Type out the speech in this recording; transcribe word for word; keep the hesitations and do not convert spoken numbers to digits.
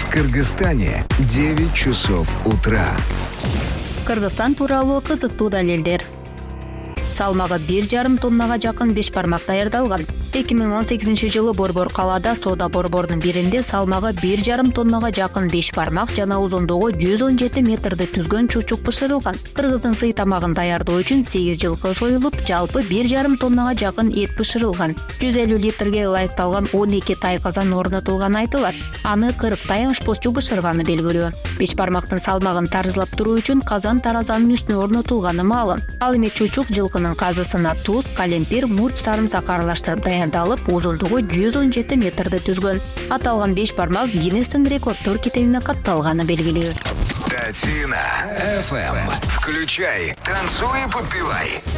В Кыргызстане девять часов утра. Кыргызстан тууралуу кызыктуу далилдер. Салмагы бир жарым тоннага жакын беш бармак даярдалган. эки миң он сегизинчи жылы Борбор калаада соода борборунун биринде салмагы бир жарым тоннага жакын беш бармак жана узундугу жүз он жети метрди түзгөн чучук бышырылган. Кыргыздын сый тамагын даярдоо үчүн сегиз жылкы союлуп, жалпы бир жарым тоннага жакын эт бышырылган. жүз элүү литрге ылайыкталган он эки тай казан орнотулганы айтылат. Аны кырк тай ашпозчу бышырганы белгилүү. Беш бармактын салмагын тарзылап туруу үчүн казан таразанын үстүнө орнотулганы маалым. Ал эми чучук жылкынын казысына туз, калемпир, мурч, сарымсак аралаштырып даярдалып, узундугу жүз он жети метрди түзгөн. Аталган беш бармак Гиннестин рекорддор китебине катталганы белгилүү. Татина эф эм. Включай, танцуй и подпевай.